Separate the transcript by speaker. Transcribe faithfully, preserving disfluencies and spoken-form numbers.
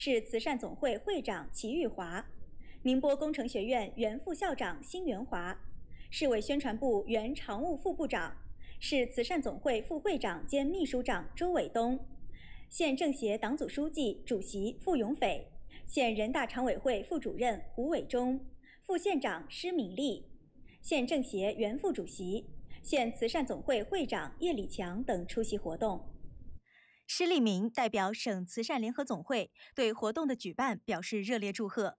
Speaker 1: 市慈善总会会长齐玉华，宁波工程学院原副校长辛元华，市委宣传部原常务副部长，市慈善总会副会长兼秘书长周伟东，县政协党组书记、主席傅永斐，县人大常委会副主任胡伟忠，副县长施敏丽，县政协原副主席、县慈善总会会长叶礼强等出席活动。施立明代表省慈善联合总会对活动的举办表示热烈祝贺，